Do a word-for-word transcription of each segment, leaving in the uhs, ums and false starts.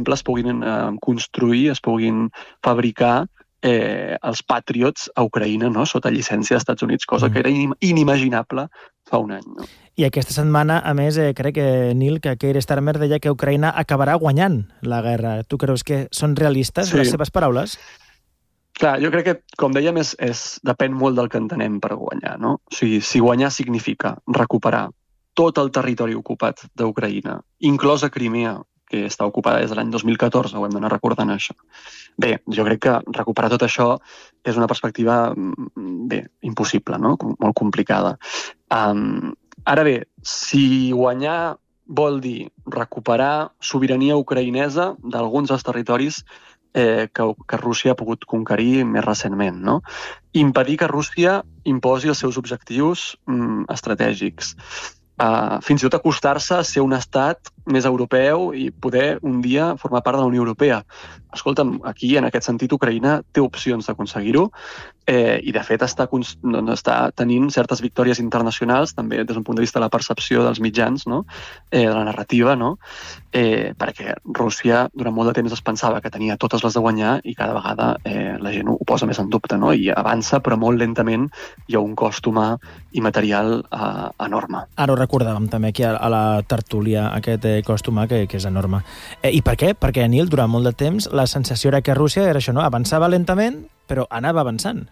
exemple, es puguin eh, construir, es puguin fabricar eh, els Patriots a Ucraïna, no? Sota llicència dels Estats Units, cosa mm. que era inim inimaginable fa un any. No? I aquesta setmana, a més, eh, crec que, Nil, que Keir Starmer deia que Ucraïna acabarà guanyant la guerra. Tu creus que són realistes sí. les seves paraules? Clar, jo crec que, com dèiem, és, és, depèn molt del que entenem per guanyar, no? O sigui, si guanyar significa recuperar tot el territori ocupat d'Ucraïna, inclosa Crimea, que està ocupada des de l'any dos mil catorze, ho hem d'anar recordant això. Bé, jo crec que recuperar tot això és una perspectiva, bé, impossible, no? Molt complicada. Um, ara bé, si guanyar vol dir recuperar sobirania ucraïnesa d'alguns dels territoris eh, que, que Rússia ha pogut conquerir més recentment, no? Impedir que Rússia imposi els seus objectius mm, estratègics. Uh, fins i tot acostar-se a ser un estat més europeu i poder un dia formar part de la Unió Europea. Escolta'm, aquí, en aquest sentit, Ucraïna té opcions d'aconseguir-ho eh, i, de fet, està, doncs, està tenint certes victòries internacionals, també des d'un punt de vista de la percepció dels mitjans, no? eh, de la narrativa, no? eh, perquè Rússia, durant molt de temps, es pensava que tenia totes les de guanyar i cada vegada eh, la gent ho posa més en dubte, no? I avança, però molt lentament, hi ha un cost humà i material eh, enorme. Ara ho recordàvem també aquí a la tertúlia, aquest eh, cost humà que, que és enorme. Eh, I per què? Perquè, Nil, durant molt de temps, la sensació era que Rússia era això, no? Avançava lentament, però anava avançant.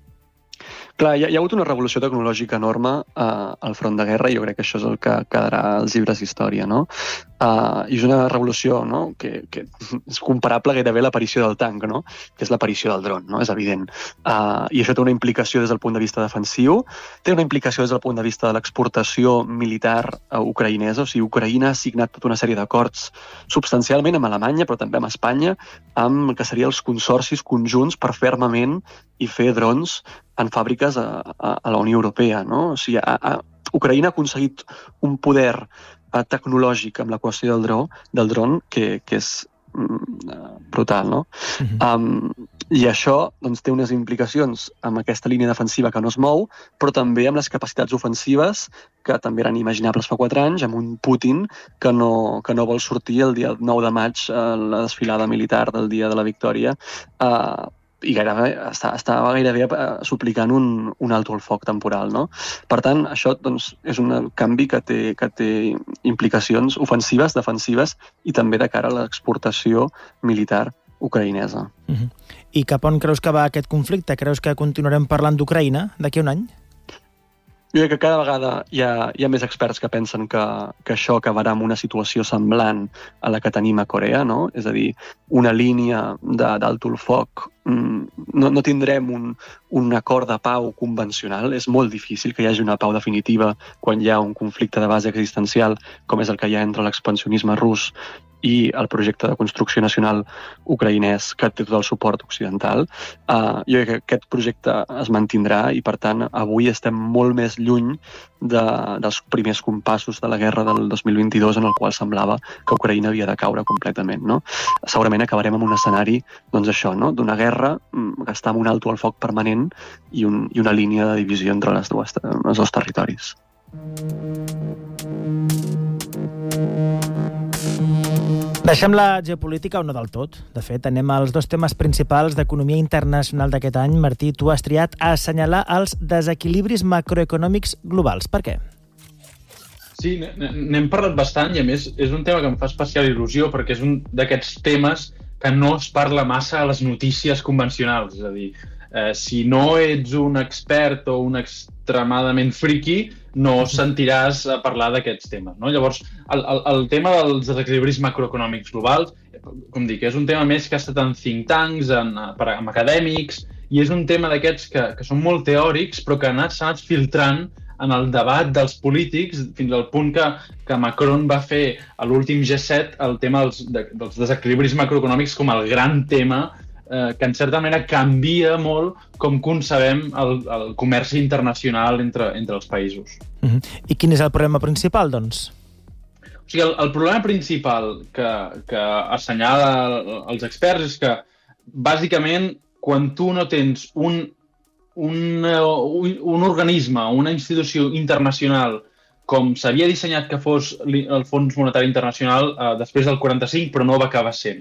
Clar, hi ha, hi ha hagut una revolució tecnològica enorme uh, al front de guerra i jo crec que això és el que quedarà als llibres d'història, no? Uh, I és una revolució, no?, que, que és comparable gairebé a l'aparició del tanc, no?, que és l'aparició del dron, no?, és evident. Uh, I això té una implicació des del punt de vista defensiu, té una implicació des del punt de vista de l'exportació militar ucraïnesa, o sigui, Ucraïna ha signat tota una sèrie d'acords substancialment amb Alemanya, però també amb Espanya, amb el que serien els consorcis conjunts per fer armament i fer drons en fàbriques a, a, a la Unió Europea, no? O sigui, a, a, Ucraïna ha aconseguit un poder a, tecnològic amb la qüestió del, dro, del dron que, que és mm, brutal, no? Uh-huh. um, I això doncs, té unes implicacions amb aquesta línia defensiva que no es mou, però també amb les capacitats ofensives que també eren imaginables fa quatre anys, amb un Putin que no, que no vol sortir el dia nou de maig a la desfilada militar del dia de la victòria, uh, i gairebé, està, estava gairebé suplicant un, un alto al foc temporal, no? Per tant, això doncs, és un canvi que té, que té implicacions ofensives, defensives i també de cara a l'exportació militar ucraïnesa. Uh-huh. I cap on creus que va aquest conflicte? Creus que continuarem parlant d'Ucraïna d'aquí a un any? Jo crec que cada vegada hi ha, hi ha més experts que pensen que, que això acabarà amb una situació semblant a la que tenim a Corea, no? És a dir, una línia d'alt al foc. No, no tindrem un, un acord de pau convencional. És molt difícil que hi hagi una pau definitiva quan hi ha un conflicte de base existencial com és el que hi ha entre l'expansionisme rus i el projecte de construcció nacional ucraïnès que té tot el suport occidental. Uh, jo crec que aquest projecte es mantindrà i, per tant, avui estem molt més lluny de, dels primers compassos de la guerra del dos mil vint-i-dos en el qual semblava que Ucraïna havia de caure completament, no? Segurament acabarem amb un escenari, doncs això, no?, d'una guerra que està amb un alto al foc permanent i, un, i una línia de divisió entre les dues, els dos territoris. Deixem la geopolítica o no del tot. De fet, anem als dos temes principals d'economia internacional d'aquest any. Martí, tu has triat a assenyalar els desequilibris macroeconòmics globals. Per què? Sí, n'hem parlat bastant i, a més, és un tema que em fa especial il·lusió perquè és un d'aquests temes que no es parla massa a les notícies convencionals. És a dir, eh, si no ets un expert o un extremadament friqui, no sentiràs a parlar d'aquests temes, no? Llavors, el, el, el tema dels desequilibris macroeconòmics globals, com dic, és un tema més que ha estat en think tanks, en, en acadèmics, i és un tema d'aquests que, que són molt teòrics, però que s'ha anat, anat filtrant en el debat dels polítics fins al punt que, que Macron va fer a l'últim G set el tema dels, de, dels desequilibris macroeconòmics com el gran tema eh, que en certa manera canvia molt com concebem el, el comerç internacional entre, entre els països. Uh-huh. I quin és el problema principal, doncs? O sigui, el, el problema principal que, que assenyala els experts és que, bàsicament, quan tu no tens un, un, un, un organisme, una institució internacional com s'havia dissenyat que fos el Fons Monetari Internacional eh, després del quaranta-cinc, però no va acabar sent.